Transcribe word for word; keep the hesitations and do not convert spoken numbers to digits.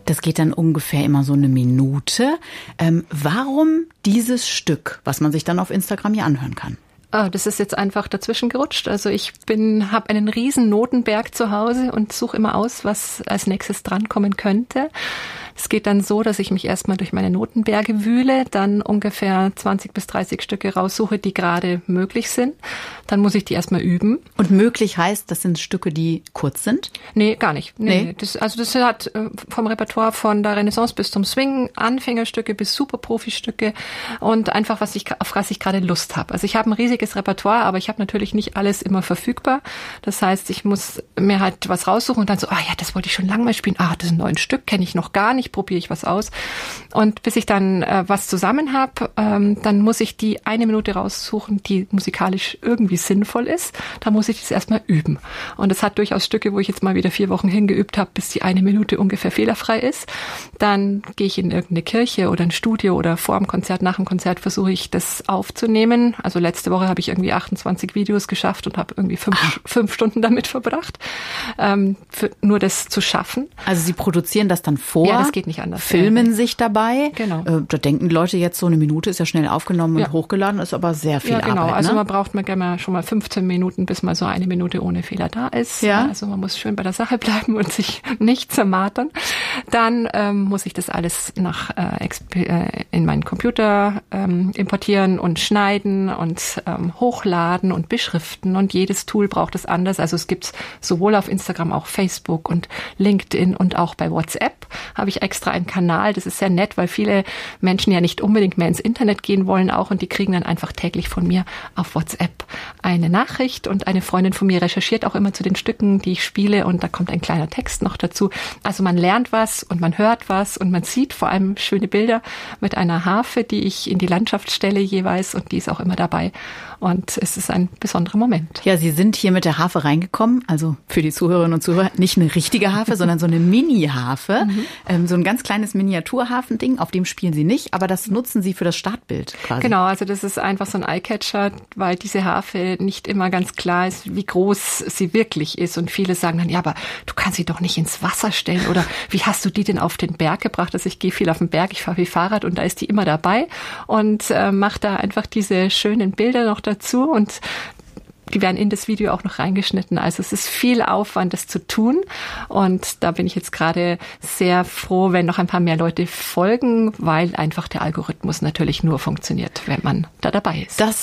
Das geht dann ungefähr immer so eine Minute. Ähm, warum dieses Stück, was man sich dann auf Instagram hier anhören kann? Oh, das ist jetzt einfach dazwischen gerutscht. Also ich bin, habe einen riesen Notenberg zu Hause und suche immer aus, was als nächstes drankommen könnte. Es geht dann so, dass ich mich erstmal durch meine Notenberge wühle, dann ungefähr zwanzig bis dreißig Stücke raussuche, die gerade möglich sind. Dann muss ich die erstmal üben. Und möglich heißt, das sind Stücke, die kurz sind? Nee, gar nicht. Nee, nee. Das, also das hat vom Repertoire von der Renaissance bis zum Swing, Anfängerstücke bis Superprofi-Stücke und einfach, was ich, auf was ich gerade Lust habe. Also ich habe ein riesiges Repertoire, aber ich habe natürlich nicht alles immer verfügbar. Das heißt, ich muss mir halt was raussuchen und dann so, ah ja, das wollte ich schon lange mal spielen. Ah, das ist ein neues Stück, kenne ich noch gar nicht. Probiere ich was aus. Und bis ich dann äh, was zusammen habe, ähm, dann muss ich die eine Minute raussuchen, die musikalisch irgendwie sinnvoll ist. Da muss ich das erstmal üben. Und es hat durchaus Stücke, wo ich jetzt mal wieder vier Wochen hingeübt habe, bis die eine Minute ungefähr fehlerfrei ist. Dann gehe ich in irgendeine Kirche oder ein Studio oder vor dem Konzert, nach dem Konzert versuche ich das aufzunehmen. Also letzte Woche habe ich irgendwie achtundzwanzig Videos geschafft und habe irgendwie fünf, fünf Stunden damit verbracht, ähm, für nur das zu schaffen. Also Sie produzieren das dann vor? Ja, das geht nicht anders. Filmen ja. sich dabei. Genau. Äh, da denken die Leute jetzt, so eine Minute ist ja schnell aufgenommen und ja. hochgeladen, ist aber sehr viel Arbeit. Ja, genau. Arbeit, ne? Also man braucht man gerne mal schon mal fünfzehn Minuten, bis mal so eine Minute ohne Fehler da ist. Ja. Also man muss schön bei der Sache bleiben und sich nicht zermartern. Dann ähm, muss ich das alles nach äh, exp- äh, in meinen Computer ähm, importieren und schneiden und ähm, hochladen und beschriften. Und jedes Tool braucht es anders. Also es gibt sowohl auf Instagram, auch Facebook und LinkedIn und auch bei WhatsApp habe ich extra einen Kanal. Das ist sehr nett, weil viele Menschen ja nicht unbedingt mehr ins Internet gehen wollen auch und die kriegen dann einfach täglich von mir auf WhatsApp eine Nachricht und eine Freundin von mir recherchiert auch immer zu den Stücken, die ich spiele und da kommt ein kleiner Text noch dazu. Also man lernt was und man hört was und man sieht vor allem schöne Bilder mit einer Harfe, die ich in die Landschaft stelle jeweils und die ist auch immer dabei und es ist ein besonderer Moment. Ja, Sie sind hier mit der Harfe reingekommen, also für die Zuhörerinnen und Zuhörer nicht eine richtige Harfe, sondern so eine Mini-Harfe, mhm. ähm, so ein ganz kleines Miniaturharfending, auf dem spielen Sie nicht, aber das nutzen Sie für das Startbild quasi. Genau, also das ist einfach so ein Eyecatcher, weil diese Harfe nicht immer ganz klar ist, wie groß sie wirklich ist und viele sagen dann, ja, aber du kannst sie doch nicht ins Wasser stellen oder wie hast du die denn auf den Berg gebracht? Also ich gehe viel auf den Berg, ich fahre viel Fahrrad und da ist die immer dabei und äh, mache da einfach diese schönen Bilder noch dazu und die werden in das Video auch noch reingeschnitten. Also es ist viel Aufwand, das zu tun. Und da bin ich jetzt gerade sehr froh, wenn noch ein paar mehr Leute folgen, weil einfach der Algorithmus natürlich nur funktioniert, wenn man da dabei ist. Das